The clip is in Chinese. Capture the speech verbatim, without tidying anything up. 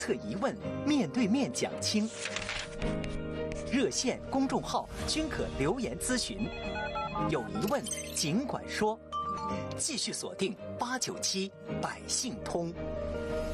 测疑问，面对面讲清。热线、公众号均可留言咨询，有疑问尽管说。继续锁定八九七百姓通。